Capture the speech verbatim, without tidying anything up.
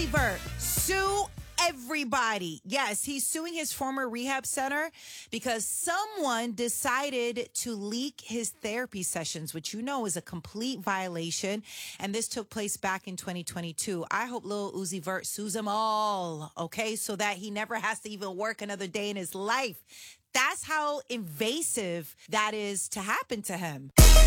Vert, sue everybody. Yes, he's suing his former rehab center because someone decided to leak his therapy sessions, which you know is a complete violation. And this took place back in twenty twenty-two. I hope Lil Uzi Vert sues them all, okay, so that he never has to even work another day in his life. That's how invasive that is to happen to him.